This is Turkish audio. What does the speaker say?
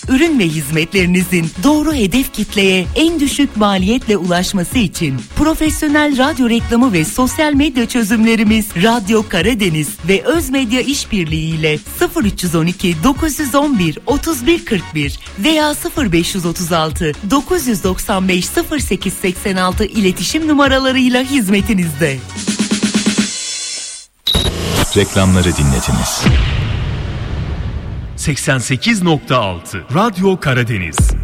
Ürün ve hizmetlerinizin doğru hedef kitleye en düşük maliyetle ulaşması için profesyonel radyo reklamı ve sosyal medya çözümlerimiz Radyo Karadeniz ve Özmedya İşbirliği ile 0312 911 3141 veya 0536 995 0886 iletişim numaralarıyla hizmetinizde. Reklamları dinlediniz. 88.6 Radyo Karadeniz.